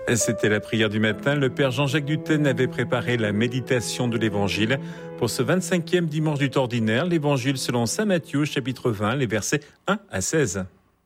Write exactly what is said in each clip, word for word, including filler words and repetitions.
C'était la prière du matin. Le Père Jean-Jacques Dutène avait préparé la méditation de l'Évangile pour ce vingt-cinquième dimanche du temps ordinaire. L'Évangile selon saint Matthieu, chapitre vingt, les versets un à seize.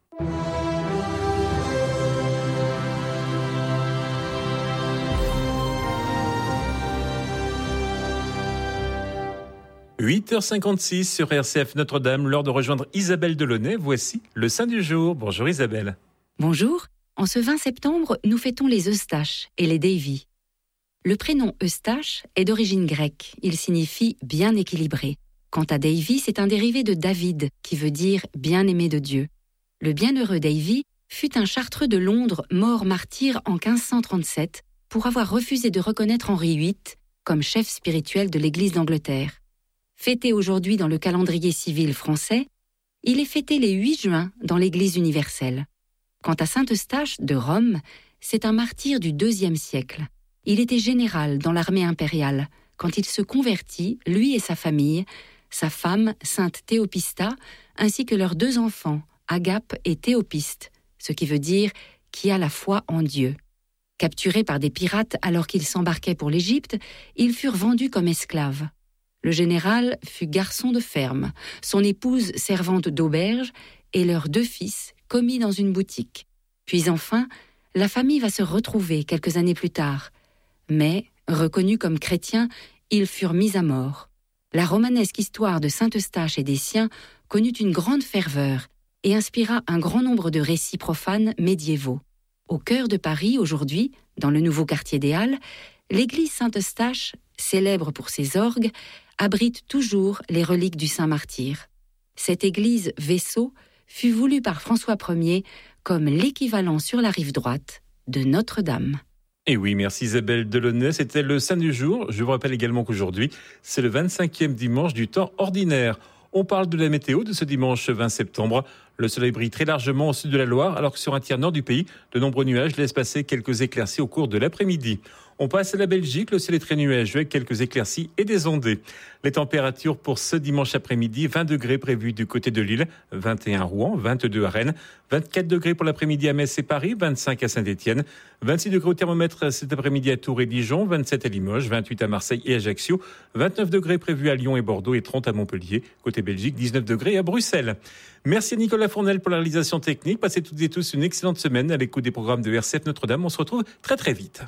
huit heures cinquante-six sur R C F Notre-Dame, l'heure de rejoindre Isabelle Delaunay. Voici le Saint du jour. Bonjour Isabelle. Bonjour. En ce vingt septembre, nous fêtons les Eustaches et les Déivi. Le prénom Eustache est d'origine grecque. Il signifie « bien équilibré ». Quant à Déivi, c'est un dérivé de David, qui veut dire « bien-aimé de Dieu ». Le bienheureux Déivi fut un chartreux de Londres mort martyr en quinze cent trente-sept pour avoir refusé de reconnaître Henri huit comme chef spirituel de l'Église d'Angleterre. Fêté aujourd'hui dans le calendrier civil français, il est fêté les huit juin dans l'Église universelle. Quant à saint Eustache de Rome, c'est un martyr du deuxième siècle. Il était général dans l'armée impériale. Quand il se convertit, lui et sa famille, sa femme, sainte Théopista, ainsi que leurs deux enfants, Agape et Théopiste, ce qui veut dire « qui a la foi en Dieu ». Capturés par des pirates alors qu'ils s'embarquaient pour l'Égypte, ils furent vendus comme esclaves. Le général fut garçon de ferme, son épouse servante d'auberge et leurs deux fils commis dans une boutique. Puis enfin, la famille va se retrouver quelques années plus tard. Mais, reconnus comme chrétiens, ils furent mis à mort. La romanesque histoire de saint Eustache et des siens connut une grande ferveur et inspira un grand nombre de récits profanes médiévaux. Au cœur de Paris, aujourd'hui, dans le nouveau quartier des Halles, l'église Saint-Eustache, célèbre pour ses orgues, abrite toujours les reliques du saint martyr. Cette église vaisseau fut voulue par François Ier comme l'équivalent sur la rive droite de Notre-Dame. Et oui, merci Isabelle Delaunay. C'était le Saint du jour. Je vous rappelle également qu'aujourd'hui, c'est le vingt-cinquième dimanche du temps ordinaire. On parle de la météo de ce dimanche vingt septembre. Le soleil brille très largement au sud de la Loire, alors que sur un tiers nord du pays, de nombreux nuages laissent passer quelques éclaircies au cours de l'après-midi. On passe à la Belgique, le ciel est très nuageux avec quelques éclaircies et des ondées. Les températures pour ce dimanche après-midi, vingt degrés prévus du côté de Lille, vingt et un à Rouen, vingt-deux à Rennes, vingt-quatre degrés pour l'après-midi à Metz et Paris, vingt-cinq à Saint-Étienne, vingt-six degrés au thermomètre cet après-midi à Tours et Dijon, vingt-sept à Limoges, vingt-huit à Marseille et Ajaccio, vingt-neuf degrés prévus à Lyon et Bordeaux et trente à Montpellier. Côté Belgique, dix-neuf degrés à Bruxelles. Merci à Nicolas Fournel pour la réalisation technique. Passez toutes et tous une excellente semaine à l'écoute des programmes de R C F Notre-Dame. On se retrouve très très vite.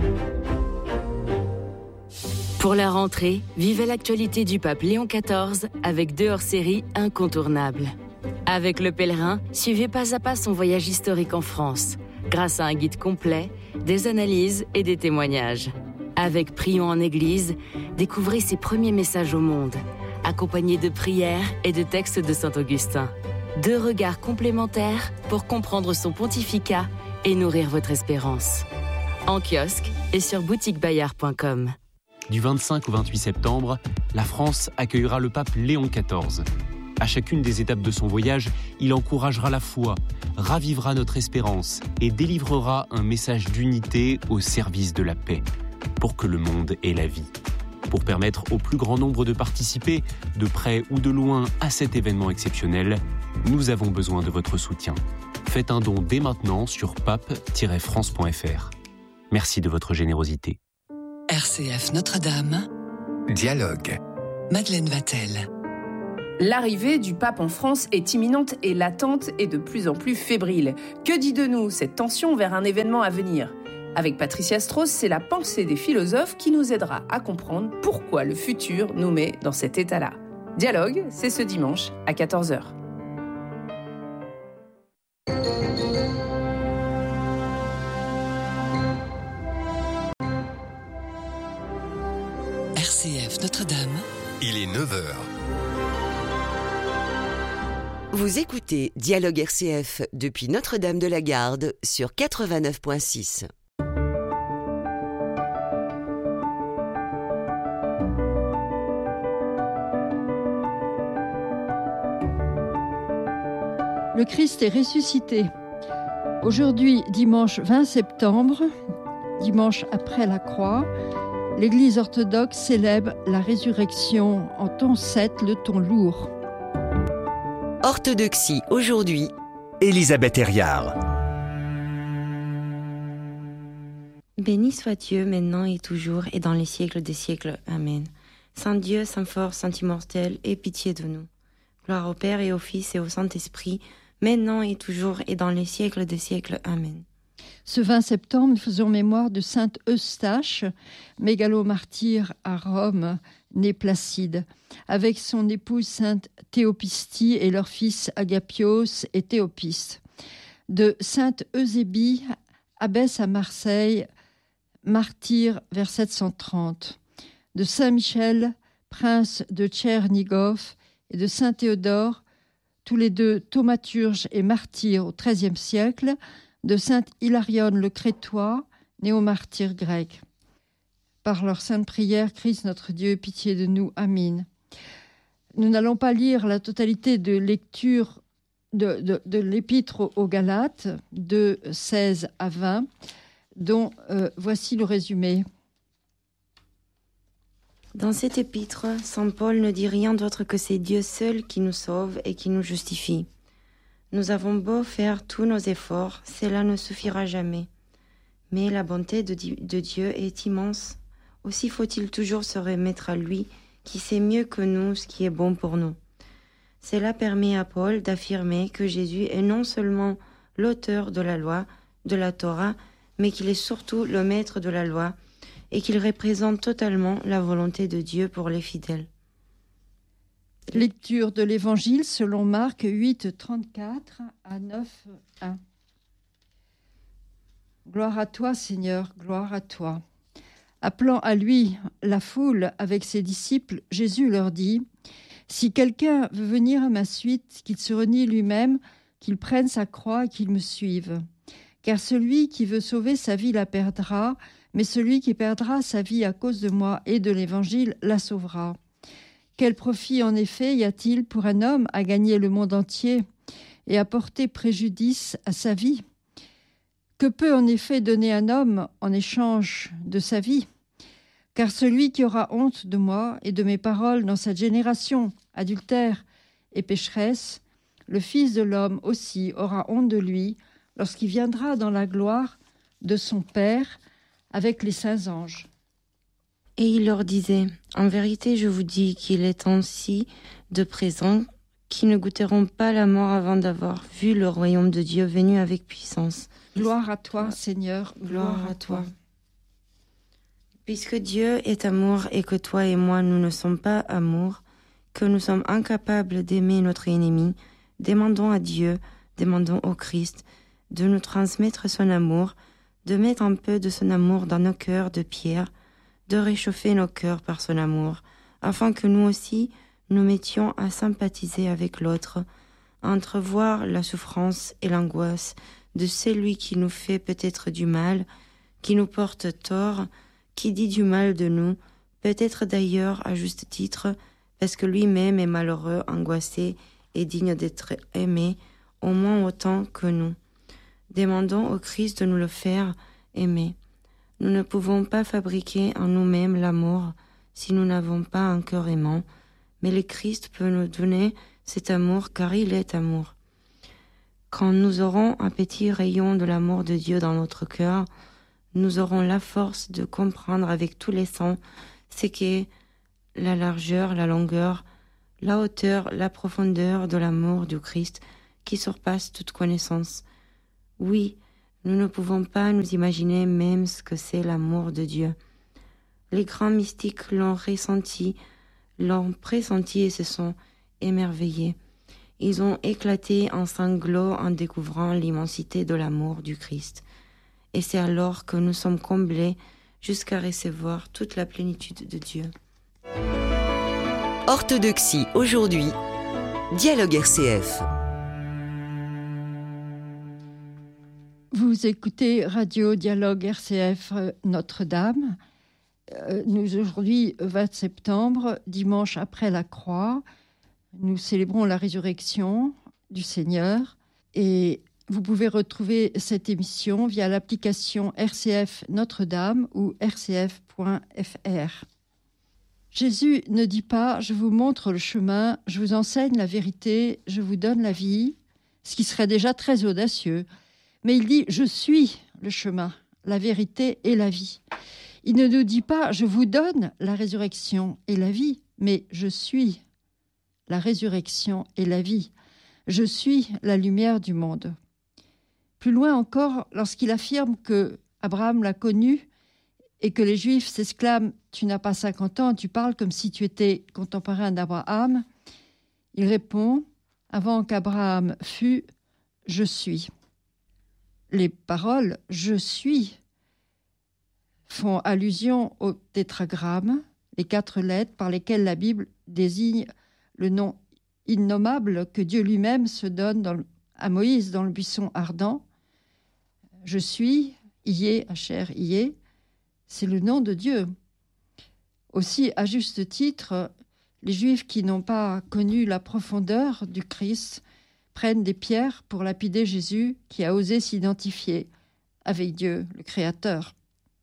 Pour la rentrée, vivez l'actualité du pape Léon quatorze avec deux hors-séries incontournables. Avec Le Pèlerin, suivez pas à pas son voyage historique en France, grâce à un guide complet, des analyses et des témoignages. Avec Prions en Église, découvrez ses premiers messages au monde, accompagnés de prières et de textes de saint Augustin. Deux regards complémentaires pour comprendre son pontificat et nourrir votre espérance. En kiosque et sur boutique bayard point com. Du vingt-cinq au vingt-huit septembre, la France accueillera le pape Léon quatorze. À chacune des étapes de son voyage, il encouragera la foi, ravivera notre espérance et délivrera un message d'unité au service de la paix, pour que le monde ait la vie. Pour permettre au plus grand nombre de participer, de près ou de loin, à cet événement exceptionnel, nous avons besoin de votre soutien. Faites un don dès maintenant sur pape tiret france point f r. Merci de votre générosité. R C F Notre-Dame. Dialogue. Madeleine Vatel. L'arrivée du pape en France est imminente et l'attente est de plus en plus fébrile. Que dit de nous cette tension vers un événement à venir ? Avec Patricia Strauss, c'est la pensée des philosophes qui nous aidera à comprendre pourquoi le futur nous met dans cet état-là. Dialogue, c'est ce dimanche à quatorze heures. R C F Notre-Dame. Il est neuf heures. Vous écoutez Dialogue R C F depuis Notre-Dame de la Garde sur quatre-vingt-neuf virgule six. Le Christ est ressuscité. Aujourd'hui, dimanche vingt septembre, dimanche après la croix, l'Église orthodoxe célèbre la résurrection en ton sept, le ton lourd. Orthodoxie aujourd'hui. Elisabeth Herriard. Béni soit Dieu, maintenant et toujours, et dans les siècles des siècles. Amen. Saint Dieu, Saint fort, Saint immortel, aie pitié de nous. Gloire au Père et au Fils et au Saint-Esprit, maintenant et toujours, et dans les siècles des siècles. Amen. Ce vingt septembre, nous faisons mémoire de sainte Eustache, mégalo-martyr à Rome, née Placide, avec son épouse sainte Théopistie et leur fils Agapios et Théopiste. De sainte Eusébie, abbesse à Marseille, martyr vers sept cent trente. De saint Michel, prince de Tchernigov, et de saint Théodore, tous les deux thaumaturges et martyrs au treizième siècle, de sainte Hilarione le Crétois, néo-martyr grec. Par leur sainte prière, Christ notre Dieu, aie pitié de nous. Amen. Nous n'allons pas lire la totalité de lecture de, de, de l'épître aux Galates, de seize à vingt, dont euh, voici le résumé. Dans cette épître, saint Paul ne dit rien d'autre que c'est Dieu seul qui nous sauve et qui nous justifie. Nous avons beau faire tous nos efforts, cela ne suffira jamais. Mais la bonté de, de Dieu est immense. Aussi faut-il toujours se remettre à lui, qui sait mieux que nous ce qui est bon pour nous. Cela permet à Paul d'affirmer que Jésus est non seulement l'auteur de la loi, de la Torah, mais qu'il est surtout le maître de la loi, et qu'il représente totalement la volonté de Dieu pour les fidèles. Lecture de l'Évangile selon Marc huit, trente-quatre à neuf, un. Gloire à toi, Seigneur, gloire à toi. Appelant à lui la foule avec ses disciples, Jésus leur dit : si quelqu'un veut venir à ma suite, qu'il se renie lui-même, qu'il prenne sa croix et qu'il me suive. Car celui qui veut sauver sa vie la perdra, mais celui qui perdra sa vie à cause de moi et de l'Évangile la sauvera. Quel profit en effet y a-t-il pour un homme à gagner le monde entier et à porter préjudice à sa vie ? Que peut en effet donner un homme en échange de sa vie ? Car celui qui aura honte de moi et de mes paroles dans cette génération adultère et pécheresse, le Fils de l'homme aussi aura honte de lui lorsqu'il viendra dans la gloire de son Père avec les saints anges. Et il leur disait : en vérité, je vous dis qu'il est ainsi de présent qui ne goûteront pas la mort avant d'avoir vu le royaume de Dieu venu avec puissance. Gloire à toi, Seigneur, gloire, gloire à toi. toi. Puisque Dieu est amour et que toi et moi nous ne sommes pas amour, que nous sommes incapables d'aimer notre ennemi, demandons à Dieu, demandons au Christ de nous transmettre son amour, de mettre un peu de son amour dans nos cœurs de pierre, de réchauffer nos cœurs par son amour, afin que nous aussi nous mettions à sympathiser avec l'autre, à entrevoir la souffrance et l'angoisse de celui qui nous fait peut-être du mal, qui nous porte tort, qui dit du mal de nous, peut-être d'ailleurs à juste titre, parce que lui-même est malheureux, angoissé et digne d'être aimé, au moins autant que nous. Demandons au Christ de nous le faire aimer. Nous ne pouvons pas fabriquer en nous-mêmes l'amour si nous n'avons pas un cœur aimant, mais le Christ peut nous donner cet amour car il est amour. Quand nous aurons un petit rayon de l'amour de Dieu dans notre cœur, nous aurons la force de comprendre avec tous les sens ce qu'est la largeur, la longueur, la hauteur, la profondeur de l'amour du Christ qui surpasse toute connaissance. Oui, nous ne pouvons pas nous imaginer même ce que c'est l'amour de Dieu. Les grands mystiques l'ont ressenti, l'ont pressenti et se sont émerveillés. Ils ont éclaté en sanglots en découvrant l'immensité de l'amour du Christ. Et c'est alors que nous sommes comblés jusqu'à recevoir toute la plénitude de Dieu. Orthodoxie aujourd'hui, Dialogue R C F. Vous écoutez Radio Dialogue R C F Notre-Dame. Euh, nous aujourd'hui, vingt septembre, dimanche après la croix, nous célébrons la résurrection du Seigneur et vous pouvez retrouver cette émission via l'application R C F Notre-Dame ou r c f point f r. Jésus ne dit pas « je vous montre le chemin, je vous enseigne la vérité, je vous donne la vie », ce qui serait déjà très audacieux. Mais il dit « je suis le chemin, la vérité et la vie. Il ne nous dit pas « je vous donne la résurrection et la vie », mais « je suis la résurrection et la vie. Je suis la lumière du monde ». Plus loin encore, lorsqu'il affirme que Abraham l'a connu et que les Juifs s'exclament « tu n'as pas cinquante ans, tu parles comme si tu étais contemporain d'Abraham », il répond « avant qu'Abraham fût, je suis ». Les paroles « je suis » font allusion au tétragramme, les quatre lettres par lesquelles la Bible désigne le nom innommable que Dieu lui-même se donne dans le, à Moïse dans le buisson ardent. Je suis, Ié, Hacher, Ié, c'est le nom de Dieu. Aussi, à juste titre, les Juifs qui n'ont pas connu la profondeur du Christ prennent des pierres pour lapider Jésus qui a osé s'identifier avec Dieu, le Créateur.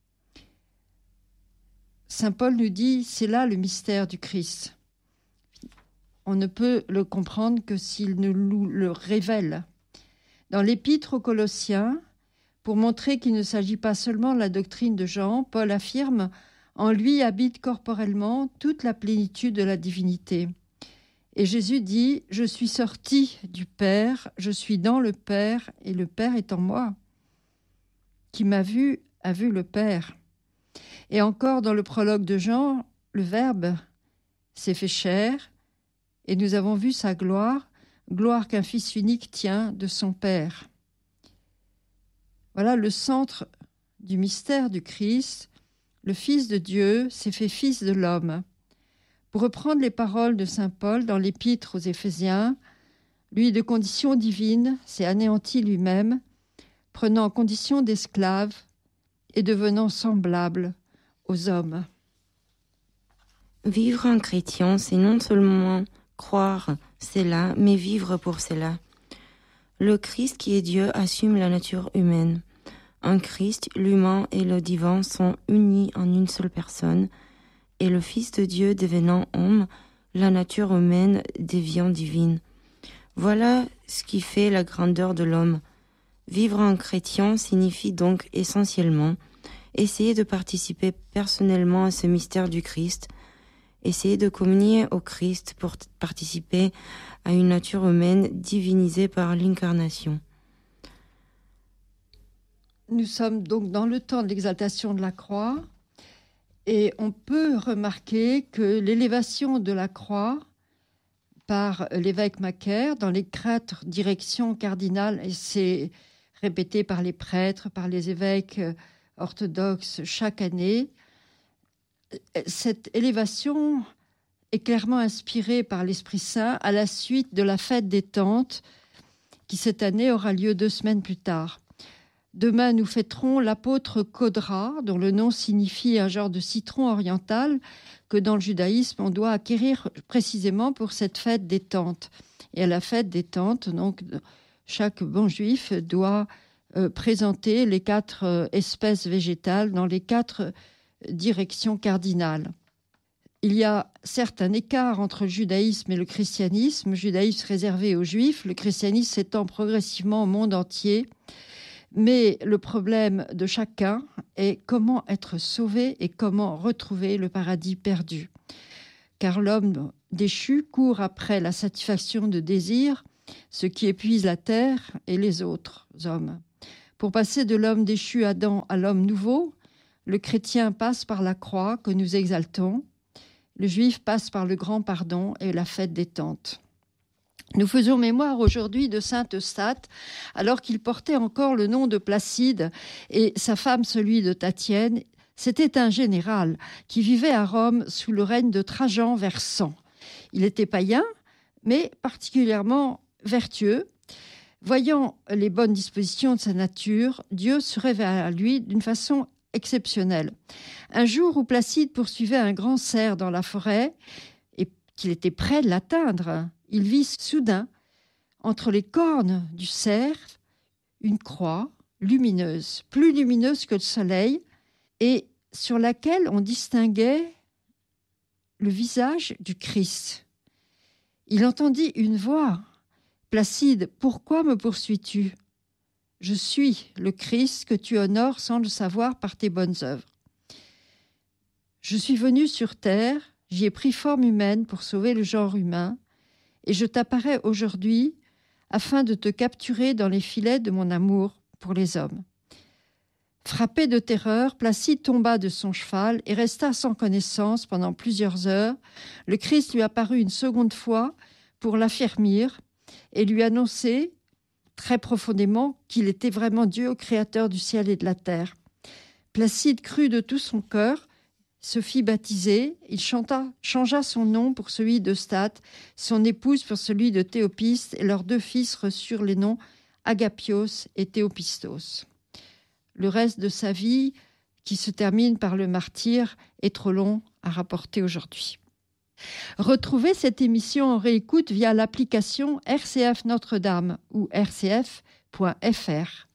Saint Paul nous dit, c'est là le mystère du Christ. On ne peut le comprendre que s'il nous le révèle. Dans l'Épître aux Colossiens, pour montrer qu'il ne s'agit pas seulement de la doctrine de Jean, Paul affirme « En lui habite corporellement toute la plénitude de la divinité ». Et Jésus dit « Je suis sorti du Père, je suis dans le Père, et le Père est en moi. Qui m'a vu, a vu le Père. » Et encore dans le prologue de Jean, le Verbe s'est fait chair, et nous avons vu sa gloire, gloire qu'un Fils unique tient de son Père. Voilà le centre du mystère du Christ. Le Fils de Dieu s'est fait Fils de l'homme. Pour reprendre les paroles de saint Paul dans l'Épître aux Éphésiens, lui de condition divine s'est anéanti lui-même, prenant condition d'esclave et devenant semblable aux hommes. Vivre en chrétien, c'est non seulement croire cela, mais vivre pour cela. Le Christ qui est Dieu assume la nature humaine. En Christ, l'humain et le divin sont unis en une seule personne, et le Fils de Dieu devenant homme, la nature humaine devient divine. Voilà ce qui fait la grandeur de l'homme. Vivre en chrétien signifie donc essentiellement essayer de participer personnellement à ce mystère du Christ, essayer de communier au Christ pour participer à une nature humaine divinisée par l'incarnation. Nous sommes donc dans le temps de l'exaltation de la croix et on peut remarquer que l'élévation de la croix par l'évêque Macaire dans les quatre directions cardinales, et c'est répété par les prêtres, par les évêques orthodoxes chaque année, cette élévation est clairement inspirée par l'Esprit Saint à la suite de la fête des Tentes qui cette année aura lieu deux semaines plus tard. Demain, nous fêterons l'apôtre Codra, dont le nom signifie un genre de citron oriental que dans le judaïsme, on doit acquérir précisément pour cette fête des Tentes. Et à la fête des Tentes, donc, chaque bon juif doit euh, présenter les quatre euh, espèces végétales dans les quatre directions cardinales. Il y a certes un écart entre le judaïsme et le christianisme, le judaïsme réservé aux juifs, le christianisme s'étend progressivement au monde entier. Mais le problème de chacun est comment être sauvé et comment retrouver le paradis perdu. Car l'homme déchu court après la satisfaction de désirs, ce qui épuise la terre et les autres hommes. Pour passer de l'homme déchu Adam à l'homme nouveau, le chrétien passe par la croix que nous exaltons, le juif passe par le grand pardon et la fête des Tentes. Nous faisons mémoire aujourd'hui de saint Eustate, alors qu'il portait encore le nom de Placide et sa femme celui de Tatienne. C'était un général qui vivait à Rome sous le règne de Trajan vers cent. Il était païen, mais particulièrement vertueux. Voyant les bonnes dispositions de sa nature, Dieu se révèle à lui d'une façon exceptionnelle. Un jour où Placide poursuivait un grand cerf dans la forêt et qu'il était près de l'atteindre, il vit soudain, entre les cornes du cerf, une croix lumineuse, plus lumineuse que le soleil, et sur laquelle on distinguait le visage du Christ. Il entendit une voix. « Placide, pourquoi me poursuis-tu » Je suis le Christ que tu honores sans le savoir par tes bonnes œuvres. Je suis venu sur terre, j'y ai pris forme humaine pour sauver le genre humain, et je t'apparais aujourd'hui afin de te capturer dans les filets de mon amour pour les hommes. » Frappé de terreur, Placide tomba de son cheval et resta sans connaissance pendant plusieurs heures. Le Christ lui apparut une seconde fois pour l'affermir et lui annoncer très profondément qu'il était vraiment Dieu, créateur du ciel et de la terre. Placide crut de tout son cœur, se fit baptiser, il chanta, changea son nom pour celui d'Eustate, son épouse pour celui de Théopiste, et leurs deux fils reçurent les noms Agapios et Théopistos. Le reste de sa vie, qui se termine par le martyre, est trop long à rapporter aujourd'hui. Retrouvez cette émission en réécoute via l'application R C F Notre-Dame ou r c f point f r.